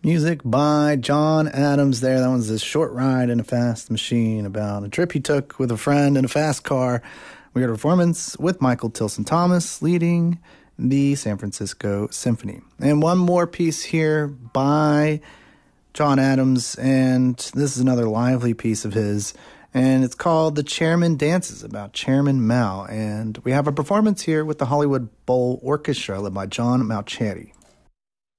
Music by John Adams there. That one's a short ride in a fast machine about a trip he took with a friend in a fast car. We got a performance with Michael Tilson Thomas leading the San Francisco Symphony. And one more piece here by John Adams, and this is another lively piece of his, and it's called The Chairman Dances, about Chairman Mao. And we have a performance here with the Hollywood Bowl Orchestra led by John Mauceri.